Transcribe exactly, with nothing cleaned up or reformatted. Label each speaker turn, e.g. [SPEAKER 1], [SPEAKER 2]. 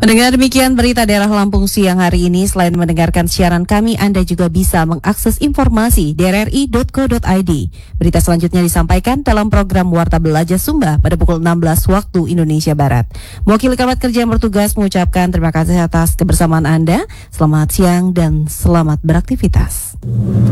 [SPEAKER 1] Mendengar demikian berita daerah Lampung siang hari ini, selain mendengarkan siaran kami, Anda juga bisa mengakses informasi d r r i dot co dot i d. Berita selanjutnya disampaikan dalam program Warta Belajar Sumba pada pukul enam belas waktu Indonesia Barat. Mewakili kerabat kerja yang bertugas mengucapkan terima kasih atas kebersamaan Anda. Selamat siang dan selamat beraktivitas.